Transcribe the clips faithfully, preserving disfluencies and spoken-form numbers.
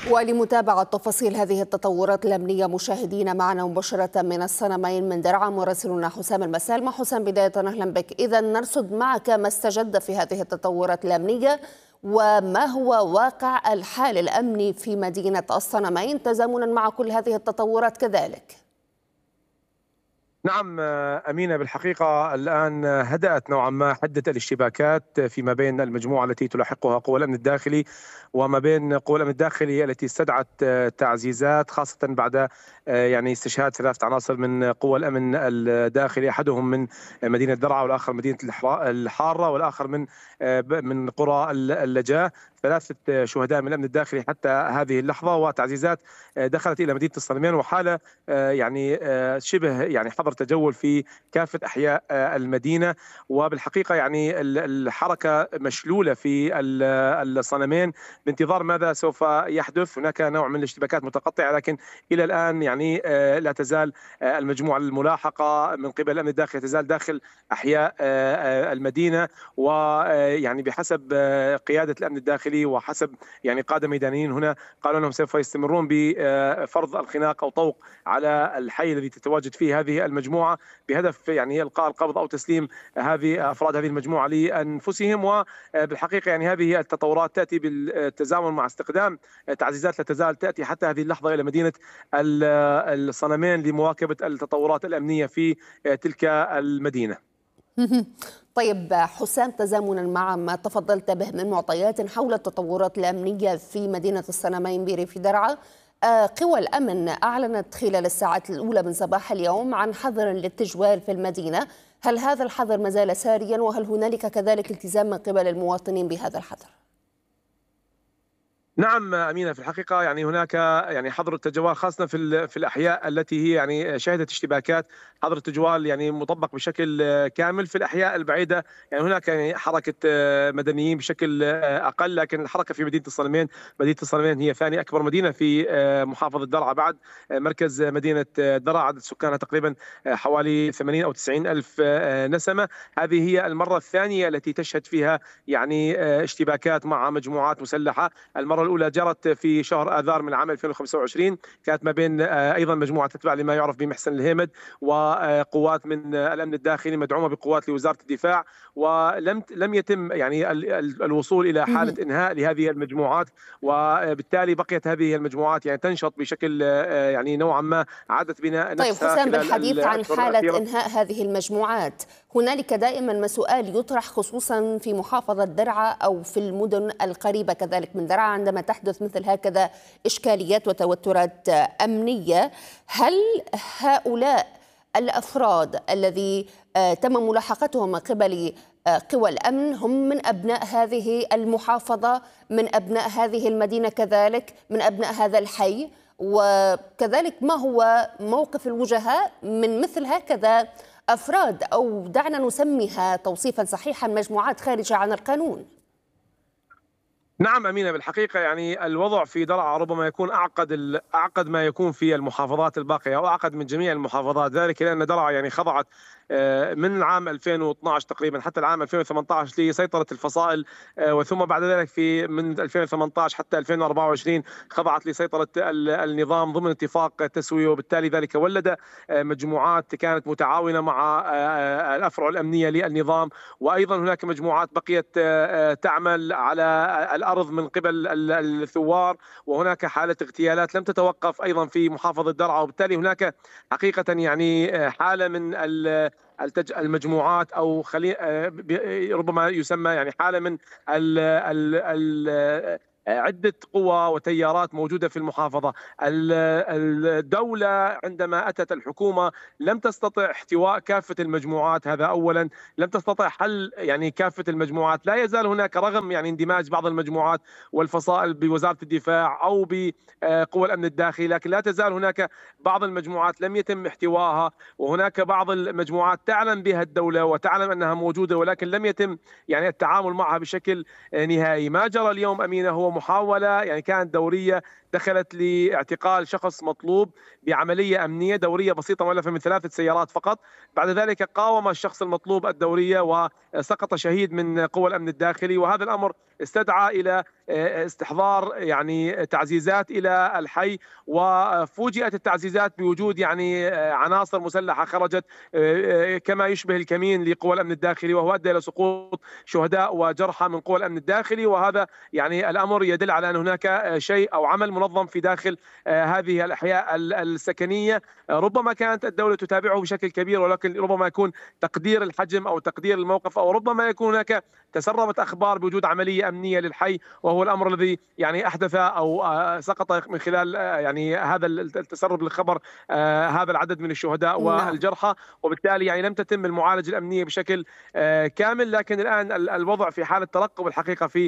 ولمتابعة تفاصيل هذه التطورات الأمنية مشاهدينا معنا مباشرة من الصنمين من درعا مراسلنا حسام المسالمة. حسام، بداية أهلا بك. إذا نرصد معك ما استجد في هذه التطورات الأمنية وما هو واقع الحال الأمني في مدينة الصنمين تزامنا مع كل هذه التطورات كذلك. نعم أمينة، بالحقيقة الآن هدأت نوعا ما حدة الاشتباكات فيما بين المجموعة التي تلاحقها قوى الأمن الداخلي وما بين قوى الأمن الداخلي التي استدعت تعزيزات، خاصة بعد يعني استشهاد ثلاثة عناصر من قوى الأمن الداخلي، أحدهم من مدينة درعا والآخر مدينة الحارة والآخر من من قرى اللجاه. ثلاثة شهداء من الأمن الداخلي حتى هذه اللحظة، وتعزيزات دخلت إلى مدينة الصنمين، وحالة يعني شبه يعني حظر تجول في كافة أحياء المدينة. وبالحقيقة يعني الحركة مشلولة في الصنمين بانتظار ماذا سوف يحدث. هناك نوع من الاشتباكات متقطعة، لكن إلى الآن يعني لا تزال المجموعة الملاحقة من قبل الأمن الداخلي تزال داخل أحياء المدينة، ويعني بحسب قيادة الأمن الداخلي وحسب يعني قادة ميدانيين هنا قالوا أنهم سوف يستمرون بفرض الخناق أو طوق على الحي الذي تتواجد فيه هذه المجموعة بهدف يعني إلقاء القبض أو تسليم هذه أفراد هذه المجموعة لأنفسهم. وبالحقيقة يعني هذه التطورات تأتي بالتزامن مع استخدام تعزيزات لا تزال تأتي حتى هذه اللحظة إلى مدينة الصنمين لمواكبة التطورات الأمنية في تلك المدينة. طيب حسام، تزامنا مع ما تفضلت به من معطيات حول التطورات الأمنية في مدينة الصنمين بريف درعا، قوى الأمن أعلنت خلال الساعات الأولى من صباح اليوم عن حظر للتجوال في المدينة. هل هذا الحظر ما زال ساريا، وهل هنالك كذلك التزام من قبل المواطنين بهذا الحظر؟ نعم أمينة، في الحقيقة يعني هناك يعني حظر التجوال خاصة في في الأحياء التي هي يعني شهدت اشتباكات. حظر التجوال يعني مطبق بشكل كامل. في الأحياء البعيدة يعني هناك يعني حركة مدنيين بشكل أقل، لكن الحركة في مدينة الصنمين، مدينة الصنمين هي ثاني أكبر مدينة في محافظة درعا بعد مركز مدينة درعا، عدد سكانها تقريبا حوالي ثمانين أو تسعين ألف نسمة. هذه هي المرة الثانية التي تشهد فيها يعني اشتباكات مع مجموعات مسلحة. المرة الأولى جرت في شهر آذار من عام ألفين وخمسة وعشرين، كانت ما بين أيضا مجموعة تتبع لما يعرف بمحسن الهيمد وقوات من الأمن الداخلي مدعومة بقوات لوزارة الدفاع، ولم لم يتم يعني الوصول إلى حالة إنهاء لهذه المجموعات، وبالتالي بقيت هذه المجموعات يعني تنشط بشكل يعني نوعا ما عادت بناء نفسها. طيب حسام، بالحديث عن حالة الأخيرة. إنهاء هذه المجموعات، هنالك دائما سؤال يطرح خصوصا في محافظة درعا أو في المدن القريبة كذلك من درعا عندما تحدث مثل هكذا إشكاليات وتوترات أمنية، هل هؤلاء الأفراد الذي تم ملاحقتهم من قبل قوى الأمن هم من أبناء هذه المحافظة، من أبناء هذه المدينة كذلك، من أبناء هذا الحي؟ وكذلك ما هو موقف الوجهاء من مثل هكذا أفراد، أو دعنا نسميها توصيفا صحيحا مجموعات خارجة عن القانون؟ نعم أمينة، بالحقيقة يعني الوضع في درعا ربما يكون أعقد أعقد ما يكون في المحافظات الباقية، أو أعقد من جميع المحافظات، ذلك لأن درعا يعني خضعت من العام ألفين واثني عشر تقريبا حتى العام ألفين وثمانية عشر لسيطرة الفصائل، وثم بعد ذلك في من ألفين وثمانية عشر حتى ألفين وأربعة وعشرين خضعت لسيطرة النظام ضمن اتفاق تسوية، وبالتالي ذلك ولد مجموعات كانت متعاونة مع الأفرع الأمنية للنظام، وأيضا هناك مجموعات بقيت تعمل على الأرض من قبل الثوار، وهناك حالة اغتيالات لم تتوقف أيضا في محافظة درعا. وبالتالي هناك حقيقة يعني حالة من المجموعات أو خلي ربما يسمى يعني حالة من ال ال ال عدة قوى وتيارات موجودة في المحافظة. الدولة عندما أتت الحكومة لم تستطع احتواء كافة المجموعات، هذا أولا، لم تستطع حل يعني كافة المجموعات. لا يزال هناك رغم يعني اندماج بعض المجموعات والفصائل بوزارة الدفاع أو بقوى الأمن الداخلي، لكن لا تزال هناك بعض المجموعات لم يتم احتوائها، وهناك بعض المجموعات تعلم بها الدولة وتعلم أنها موجودة ولكن لم يتم يعني التعامل معها بشكل نهائي. ما جرى اليوم أمينة هو محاولة يعني كانت دورية دخلت لاعتقال شخص مطلوب بعملية أمنية دورية بسيطة مؤلفة من ثلاثة سيارات فقط. بعد ذلك قاوم الشخص المطلوب الدورية وسقط شهيد من قوى الأمن الداخلي، وهذا الأمر استدعى إلى استحضار يعني تعزيزات إلى الحي، وفوجئت التعزيزات بوجود يعني عناصر مسلحة خرجت كما يشبه الكمين لقوى الأمن الداخلي، وهو أدى إلى سقوط شهداء وجرحى من قوى الأمن الداخلي. وهذا يعني الأمر يدل على أن هناك شيء أو عمل منظم في داخل هذه الأحياء السكنية، ربما كانت الدولة تتابعه بشكل كبير، ولكن ربما يكون تقدير الحجم أو تقدير الموقف، أو ربما يكون هناك تسربت أخبار بوجود عملية أمنية للحي، وهو الأمر الذي يعني أحدث أو سقط من خلال يعني هذا التسرب للخبر هذا العدد من الشهداء والجرحى، وبالتالي يعني لم تتم المعالجة الأمنية بشكل كامل. لكن الآن الوضع في حالة ترقب الحقيقة في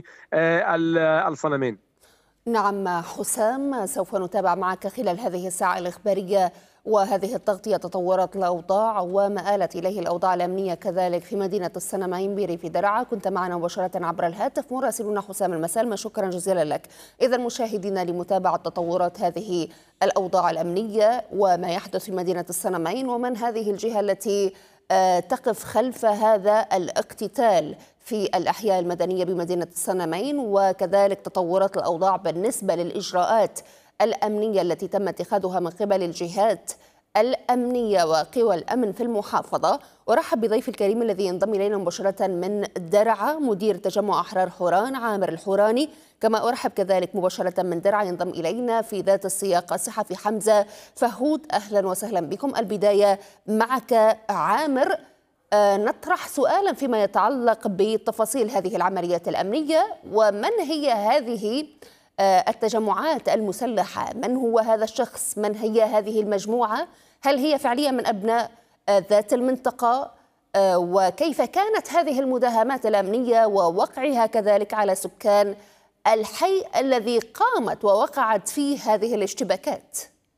الصنمين. نعم حسام، سوف نتابع معك خلال هذه الساعة الإخبارية وهذه التغطية تطورات الأوضاع وما آلت إليه الأوضاع الأمنية كذلك في مدينة السنمين بريف درعا. كنت معنا مباشرة عبر الهاتف مراسلنا حسام المسالمة، شكرا جزيلا لك. إذا مشاهدينا لمتابعة تطورات هذه الأوضاع الأمنية وما يحدث في مدينة السنمين، ومن هذه الجهة التي تقف خلف هذا الاقتتال في الأحياء المدنية بمدينة السنمين، وكذلك تطورات الأوضاع بالنسبة للإجراءات الأمنية التي تم اتخاذها من قبل الجهات الأمنية وقوى الأمن في المحافظة. ورحب بضيف الكريم الذي ينضم إلينا مباشرة من درعا مدير تجمع أحرار حوران عامر الحوراني، كما أرحب كذلك مباشرة من درعا ينضم إلينا في ذات السياق الصحفي حمزة فهود. أهلا وسهلا بكم. البداية معك عامر، آه نطرح سؤالا فيما يتعلق بتفاصيل هذه العمليات الأمنية، ومن هي هذه آه التجمعات المسلحة؟ من هو هذا الشخص؟ من هي هذه المجموعة؟ هل هي فعليا من أبناء آه ذات المنطقة؟ آه وكيف كانت هذه المداهمات الأمنية ووقعها كذلك على سكان الحي الذي قامت ووقعت فيه هذه الاشتباكات؟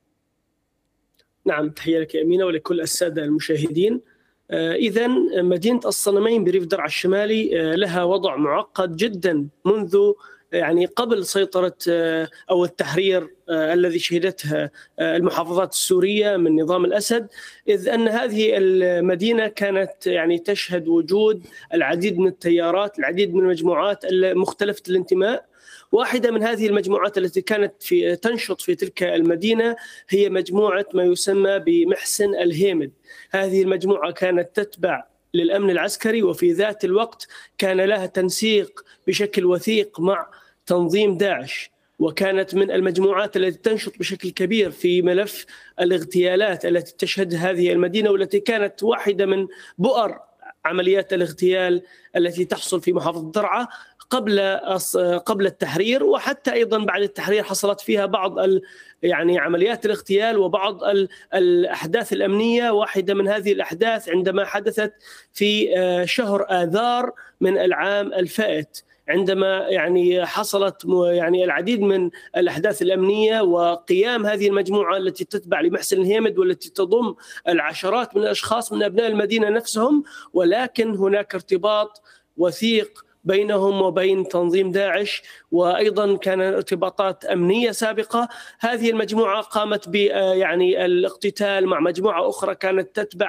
نعم، تحية لك أمينة ولكل السادة المشاهدين. إذا مدينة الصنمين بريف درعا الشمالي لها وضع معقد جدا منذ يعني قبل سيطرة أو التحرير الذي شهدته المحافظات السورية من نظام الأسد، إذ أن هذه المدينة كانت يعني تشهد وجود العديد من التيارات، العديد من المجموعات مختلفة الانتماء. واحدة من هذه المجموعات التي كانت في تنشط في تلك المدينة هي مجموعة ما يسمى بمحسن الهيمد. هذه المجموعة كانت تتبع للأمن العسكري، وفي ذات الوقت كان لها تنسيق بشكل وثيق مع تنظيم داعش، وكانت من المجموعات التي تنشط بشكل كبير في ملف الاغتيالات التي تشهد هذه المدينة، والتي كانت واحدة من بؤر عمليات الاغتيال التي تحصل في محافظة درعا قبل قبل التحرير، وحتى ايضا بعد التحرير حصلت فيها بعض يعني عمليات الاغتيال وبعض الاحداث الامنيه. واحده من هذه الاحداث عندما حدثت في شهر آذار من العام الفائت، عندما يعني حصلت يعني العديد من الأحداث الأمنية وقيام هذه المجموعة التي تتبع لمحسن الهيمد والتي تضم العشرات من الأشخاص من أبناء المدينة نفسهم، ولكن هناك ارتباط وثيق بينهم وبين تنظيم داعش، وأيضا كان ارتباطات أمنية سابقة. هذه المجموعة قامت ب يعني الاقتتال مع مجموعة أخرى كانت تتبع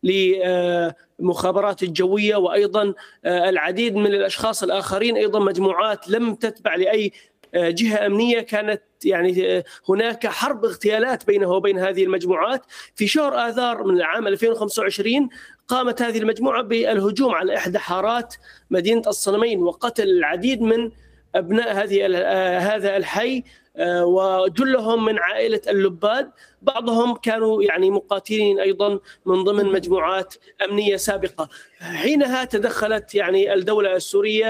لمخابرات الجوية، وأيضا العديد من الأشخاص الآخرين، أيضا مجموعات لم تتبع لأي جهة أمنية. كانت يعني هناك حرب اغتيالات بينه وبين هذه المجموعات. في شهر آذار من العام ألفين وخمسة وعشرين قامت هذه المجموعة بالهجوم على إحدى حارات مدينة الصنمين وقتل العديد من أبناء هذه هذا الحي، وجلهم من عائلة اللباد. بعضهم كانوا يعني مقاتلين أيضا من ضمن مجموعات أمنية سابقة. حينها تدخلت يعني الدولة السورية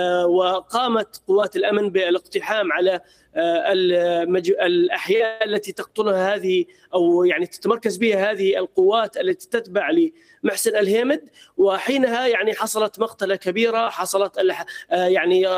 وقامت قوات الأمن بالاقتحام على الأحياء التي تقتلها هذه أو يعني تتمركز بها هذه القوات التي تتبع لمحسن الهيمد. وحينها يعني حصلت مقتلة كبيرة، حصلت يعني